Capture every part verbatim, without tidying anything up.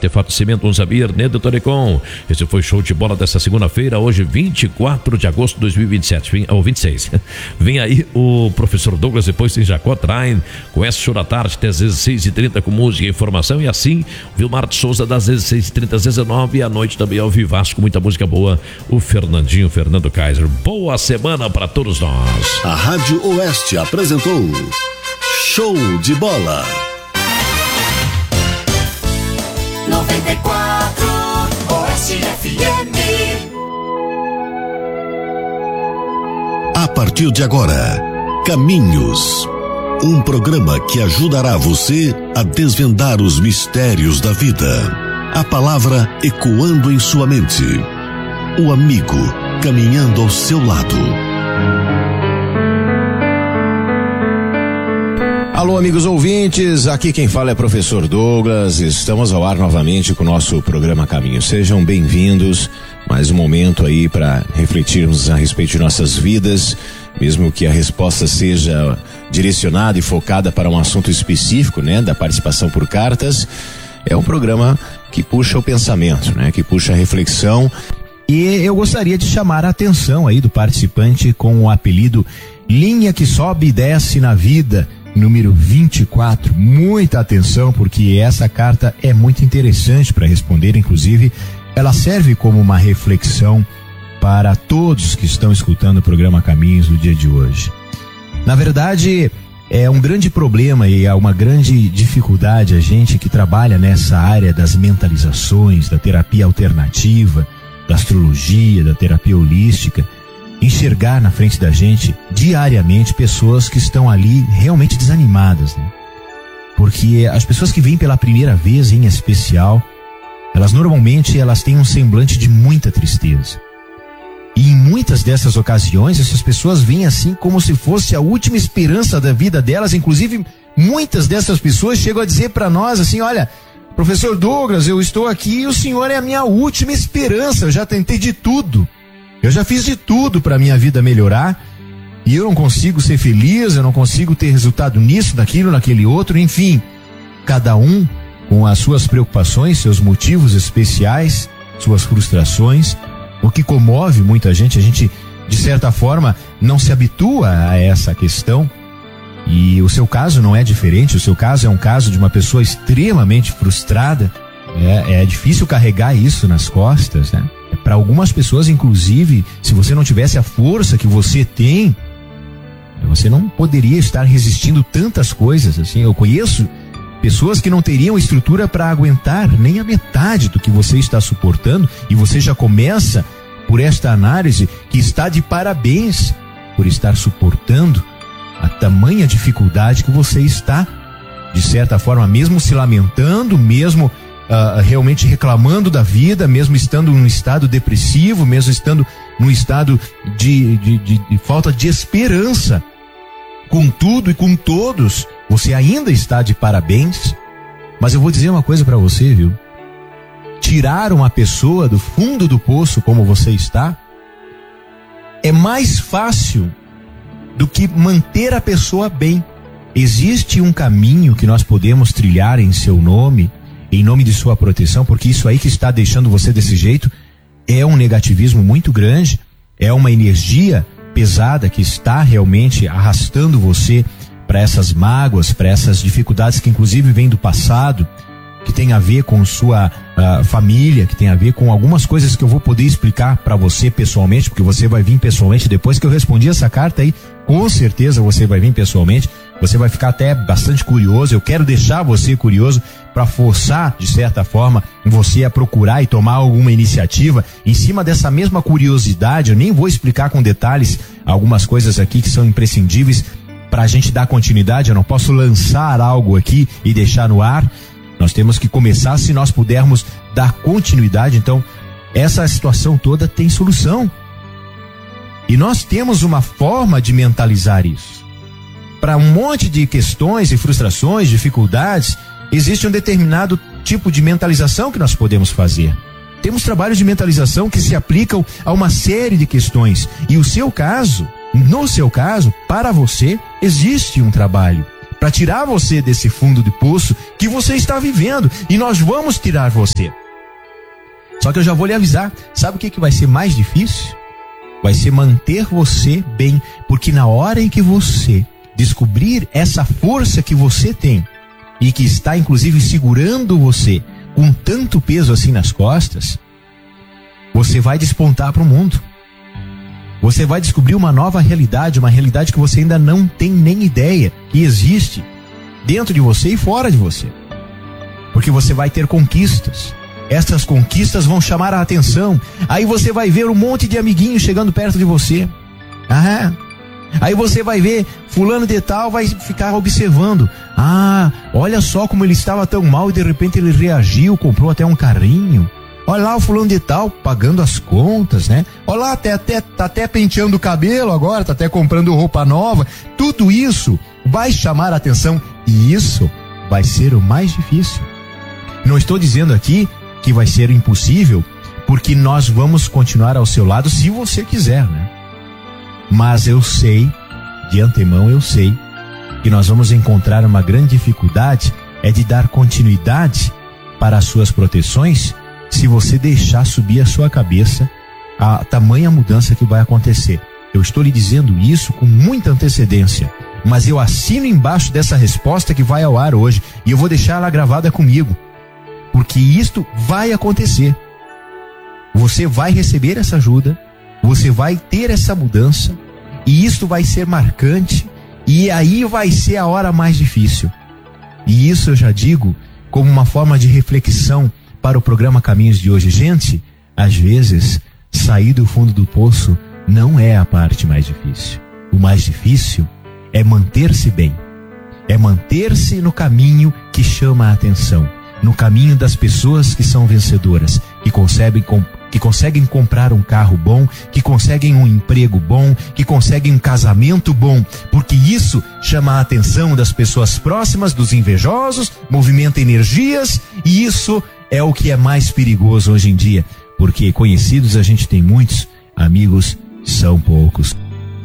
Artefato Cimento, Unzabir, Nedo Torecon. Esse foi show de bola dessa segunda-feira, hoje vinte e quatro de agosto de dois mil e vinte e sete, vem, ou vinte e seis. Vem aí o professor Douglas, depois tem Jacó Train, conhece o show da tarde até às dezesseis e trinta com música e informação, e assim Vilmar de Souza das dezesseis e trinta às dezenove, e à noite também ao Vivasco, muita música boa, o Fernandinho, Fernando Kaiser. Boa semana para todos nós. A Rádio Oeste apresentou Show de Bola. noventa e quatro Oeste F M. A partir de agora, Caminhos. Um programa que ajudará você a desvendar os mistérios da vida. A palavra ecoando em sua mente. O amigo caminhando ao seu lado. Alô, amigos ouvintes, aqui quem fala é professor Douglas. Estamos ao ar novamente com o nosso programa Caminho. Sejam bem-vindos. Mais um momento aí para refletirmos a respeito de nossas vidas, mesmo que a resposta seja direcionada e focada para um assunto específico, né, da participação por cartas. É um programa que puxa o pensamento, né, que puxa a reflexão. E eu gostaria de chamar a atenção aí do participante com o apelido Linha que Sobe e Desce na Vida, número vinte e quatro. Muita atenção, porque essa carta é muito interessante para responder. Inclusive, ela serve como uma reflexão para todos que estão escutando o programa Caminhos do dia de hoje. Na verdade, é um grande problema e é uma grande dificuldade a gente que trabalha nessa área das mentalizações, da terapia alternativa, da astrologia, da terapia holística, enxergar na frente da gente diariamente pessoas que estão ali realmente desanimadas, né? Porque as pessoas que vêm pela primeira vez em especial, elas normalmente elas têm um semblante de muita tristeza. E em muitas dessas ocasiões, essas pessoas vêm assim como se fosse a última esperança da vida delas. Inclusive, muitas dessas pessoas chegam a dizer para nós assim: olha, professor Douglas, eu estou aqui e o senhor é a minha última esperança. Eu já tentei de tudo. Eu já fiz de tudo para minha vida melhorar e eu não consigo ser feliz, eu não consigo ter resultado nisso, naquilo, naquele outro, enfim. Cada um com as suas preocupações, seus motivos especiais, suas frustrações. O que comove muita gente, a gente, de certa forma, não se habitua a essa questão. E o seu caso não é diferente. O seu caso é um caso de uma pessoa extremamente frustrada. É, é difícil carregar isso nas costas, né? Para algumas pessoas, inclusive, se você não tivesse a força que você tem, você não poderia estar resistindo tantas coisas assim. Eu conheço pessoas que não teriam estrutura para aguentar nem a metade do que você está suportando, e você já começa por esta análise que está de parabéns por estar suportando a tamanha dificuldade que você está, de certa forma, mesmo se lamentando, mesmo uh, realmente reclamando da vida, mesmo estando num estado depressivo, mesmo estando num estado de, de, de, de falta de esperança. Com tudo e com todos, você ainda está de parabéns. Mas eu vou dizer uma coisa para você, viu? Tirar uma pessoa do fundo do poço como você está é mais fácil do que manter a pessoa bem. Existe um caminho que nós podemos trilhar em seu nome, em nome de sua proteção, porque isso aí que está deixando você desse jeito é um negativismo muito grande, é uma energia pesada que está realmente arrastando você para essas mágoas, para essas dificuldades que inclusive vêm do passado, que tem a ver com sua uh, família, que tem a ver com algumas coisas que eu vou poder explicar para você pessoalmente, porque você vai vir pessoalmente depois que eu respondi essa carta aí. Com certeza você vai vir pessoalmente, você vai ficar até bastante curioso. Eu quero deixar você curioso para forçar, de certa forma, você a procurar e tomar alguma iniciativa em cima dessa mesma curiosidade. Eu nem vou explicar com detalhes algumas coisas aqui que são imprescindíveis para a gente dar continuidade. Eu não posso lançar algo aqui e deixar no ar. Nós temos que começar se nós pudermos dar continuidade. Então, essa situação toda tem solução. E nós temos uma forma de mentalizar isso. Para um monte de questões e frustrações, dificuldades, existe um determinado tipo de mentalização que nós podemos fazer. Temos trabalhos de mentalização que se aplicam a uma série de questões. E o seu caso, no seu caso, para você, existe um trabalho para tirar você desse fundo de poço que você está vivendo, e nós vamos tirar você. Só que eu já vou lhe avisar, sabe o que que vai ser mais difícil? Vai ser manter você bem, porque na hora em que você descobrir essa força que você tem e que está inclusive segurando você com tanto peso assim nas costas, você vai despontar para o mundo. Você vai descobrir uma nova realidade, uma realidade que você ainda não tem nem ideia que existe dentro de você e fora de você. Porque você vai ter conquistas. Essas conquistas vão chamar a atenção. Aí você vai ver um monte de amiguinhos chegando perto de você. Ah, aí você vai ver fulano de tal, vai ficar observando. Ah, olha só como ele estava tão mal e de repente ele reagiu, comprou até um carrinho. Olha lá o fulano de tal pagando as contas, né? Olha lá, até, até, tá até penteando o cabelo agora, tá até comprando roupa nova. Tudo isso vai chamar a atenção e isso vai ser o mais difícil. Não estou dizendo aqui que vai ser impossível, porque nós vamos continuar ao seu lado se você quiser, né? Mas eu sei, de antemão eu sei, que nós vamos encontrar uma grande dificuldade é de dar continuidade para as suas proteções se você deixar subir a sua cabeça a tamanha mudança que vai acontecer. Eu estou lhe dizendo isso com muita antecedência, mas eu assino embaixo dessa resposta que vai ao ar hoje e eu vou deixar ela gravada comigo, porque isto vai acontecer. Você vai receber essa ajuda, você vai ter essa mudança e isto vai ser marcante e aí vai ser a hora mais difícil. E isso eu já digo como uma forma de reflexão para o programa Caminhos de hoje. Gente, às vezes, sair do fundo do poço não é a parte mais difícil. O mais difícil é manter-se bem. É manter-se no caminho que chama a atenção. No caminho das pessoas que são vencedoras, que conseguem, que conseguem comprar um carro bom, que conseguem um emprego bom, que conseguem um casamento bom, porque isso chama a atenção das pessoas próximas, dos invejosos, movimenta energias, e isso é o que é mais perigoso hoje em dia, porque conhecidos a gente tem muitos, amigos são poucos.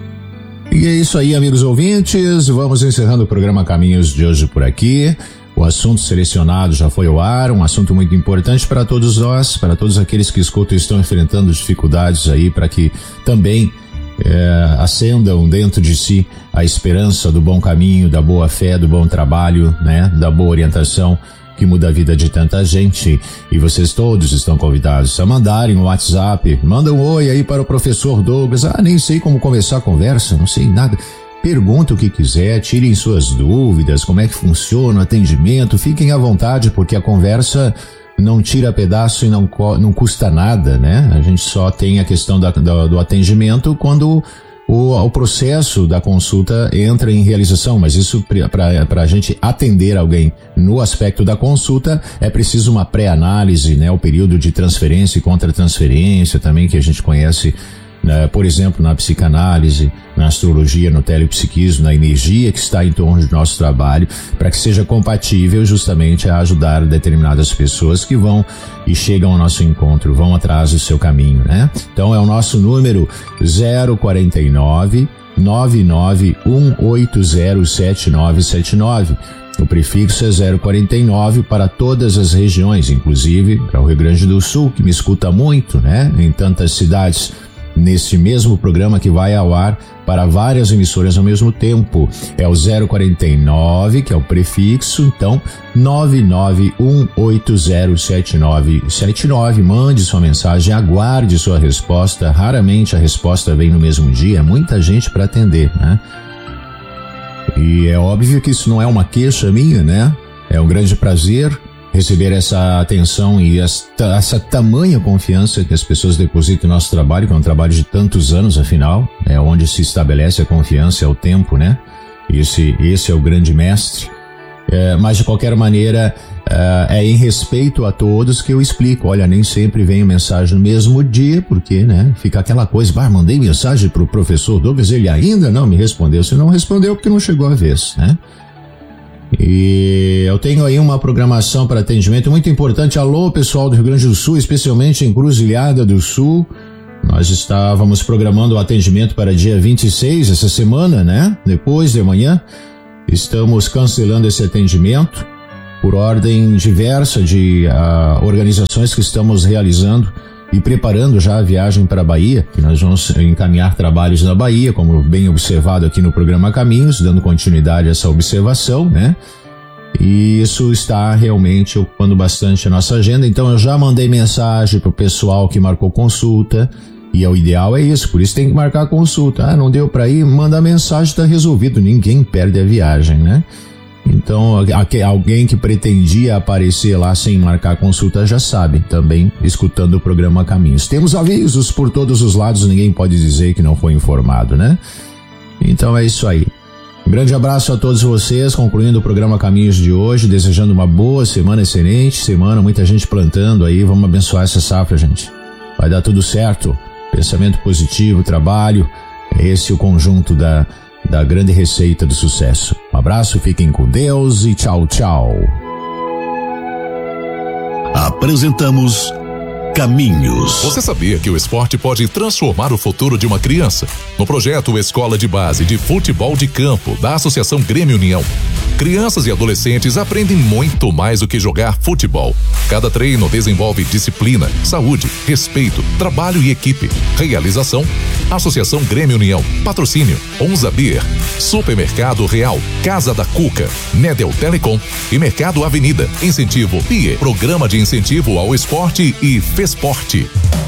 E é isso aí, amigos ouvintes, vamos encerrando o programa Caminhos de hoje por aqui. O assunto selecionado já foi ao ar, um assunto muito importante para todos nós, para todos aqueles que escutam e estão enfrentando dificuldades aí, para que também é, acendam dentro de si a esperança do bom caminho, da boa fé, do bom trabalho, né, da boa orientação, que muda a vida de tanta gente. E vocês todos estão convidados a mandarem um WhatsApp, manda um oi aí para o professor Douglas. Ah, nem sei como começar a conversa, não sei nada. Pergunta o que quiser, tirem suas dúvidas, como é que funciona o atendimento, fiquem à vontade, porque a conversa não tira pedaço e não, não custa nada, né? A gente só tem a questão da, da, do atendimento quando o, o processo da consulta entra em realização, mas isso para a gente atender alguém no aspecto da consulta é preciso uma pré-análise, né? O período de transferência e contra-transferência também que a gente conhece, né? Por exemplo, na psicanálise, na astrologia, no telepsiquismo, na energia que está em torno do nosso trabalho, para que seja compatível justamente a ajudar determinadas pessoas que vão e chegam ao nosso encontro, vão atrás do seu caminho, né? Então é o nosso número zero quarenta e nove, nove nove um oito zero sete nove sete nove. O prefixo é zero quarenta e nove para todas as regiões, inclusive para o Rio Grande do Sul, que me escuta muito, né? Em tantas cidades, nesse mesmo programa que vai ao ar para várias emissoras ao mesmo tempo. É o zero quarenta e nove, que é o prefixo, então nove nove um oito zero sete nove sete nove. Mande sua mensagem, aguarde sua resposta. Raramente a resposta vem no mesmo dia, é muita gente para atender, né? E é óbvio que isso não é uma queixa minha, né? É um grande prazer receber essa atenção e esta, essa tamanha confiança que as pessoas depositam no nosso trabalho, que é um trabalho de tantos anos, afinal, é onde se estabelece a confiança, é o tempo, né? Esse, esse é o grande mestre. É, mas, de qualquer maneira, é, é em respeito a todos que eu explico. Olha, nem sempre vem mensagem no mesmo dia, porque, né, fica aquela coisa, bah, mandei mensagem pro professor Douglas, ele ainda não me respondeu. Se não respondeu, porque não chegou a vez, né? E eu tenho aí uma programação para atendimento muito importante. Alô, pessoal do Rio Grande do Sul, especialmente em Cruzilhada do Sul. Nós estávamos programando o atendimento para dia vinte e seis, essa semana, né? Depois de amanhã. estamos cancelando esse atendimento por ordem diversa de uh, organizações que estamos realizando e preparando já a viagem para a Bahia, que nós vamos encaminhar trabalhos na Bahia, como bem observado aqui no programa Caminhos, dando continuidade a essa observação, né? E isso está realmente ocupando bastante a nossa agenda, então eu já mandei mensagem para o pessoal que marcou consulta, e o ideal é isso, por isso tem que marcar consulta. Ah, não deu para ir? Manda mensagem, está resolvido, ninguém perde a viagem, né? Então, alguém que pretendia aparecer lá sem marcar consulta já sabe, também escutando o programa Caminhos. Temos avisos por todos os lados, ninguém pode dizer que não foi informado, né? Então é isso aí. Um grande abraço a todos vocês, concluindo o programa Caminhos de hoje, desejando uma boa semana, excelente semana, muita gente plantando aí, vamos abençoar essa safra, gente. Vai dar tudo certo, pensamento positivo, trabalho, é esse o conjunto da... da grande receita do sucesso. Um abraço, fiquem com Deus e tchau, tchau. Apresentamos Caminhos. Você sabia que o esporte pode transformar o futuro de uma criança? No projeto Escola de Base de Futebol de Campo da Associação Grêmio União, crianças e adolescentes aprendem muito mais do que jogar futebol. Cada treino desenvolve disciplina, saúde, respeito, trabalho e equipe. Realização: Associação Grêmio União. Patrocínio: Onza Beer, Supermercado Real, Casa da Cuca, Nedel Telecom e Mercado Avenida. Incentivo P I E, Programa de Incentivo ao Esporte e Fesporte.